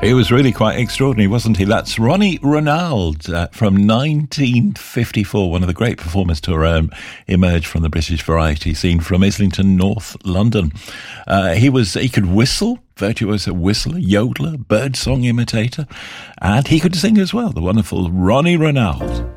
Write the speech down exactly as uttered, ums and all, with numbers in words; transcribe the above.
He was really quite extraordinary, wasn't he? That's Ronnie Ranald uh, from nineteen fifty-four, one of the great performers to um, emerge from the British variety scene from Islington, North London. Uh, he was he could whistle, virtuoso whistler, yodeler, birdsong imitator, and he could sing as well, the wonderful Ronnie Ranald.